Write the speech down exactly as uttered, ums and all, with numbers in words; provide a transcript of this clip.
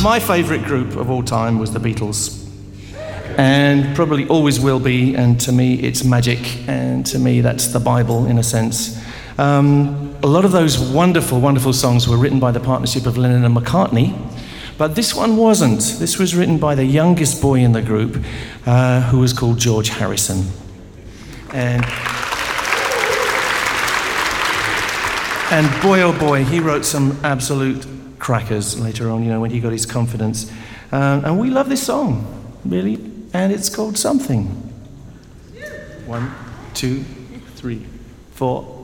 My favourite group of all time was the Beatles. And probably always will be, and to me it's magic, and to me that's the Bible in a sense. Um, a lot of those wonderful, wonderful songs were written by the partnership of Lennon and McCartney, but this one wasn't. This was written by the youngest boy in the group, uh, who was called George Harrison. And, and boy oh boy, he wrote some absolute crackers later on, you know, when he got his confidence. Um, and we love this song, really. And it's called Something. One, two, three, four.